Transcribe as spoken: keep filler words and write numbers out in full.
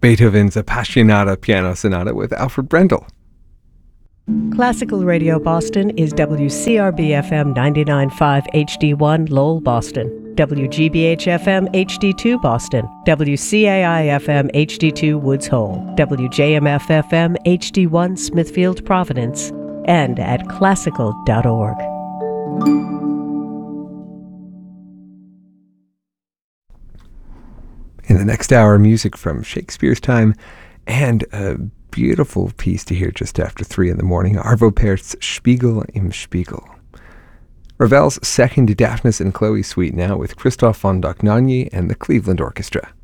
Beethoven's Appassionata Piano Sonata with Alfred Brendel. Classical Radio Boston is W C R B F M ninety-nine point five H D one Lowell, Boston, W G B H F M H D two Boston, W C A I F M H D two Woods Hole, W J M F F M H D one Smithfield, Providence, and at classical dot org. In the next hour, music from Shakespeare's time and a beautiful piece to hear just after three in the morning, Arvo Pärt's Spiegel im Spiegel. Ravel's second Daphnis and Chloe suite now with Christoph von Dohnanyi and the Cleveland Orchestra.